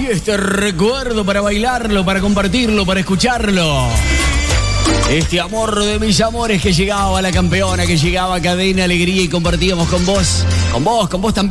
este recuerdo para bailarlo, para compartirlo, para escucharlo. Este amor de mis amores que llegaba a la campeona, que llegaba a Cadena Alegría y compartíamos con vos también.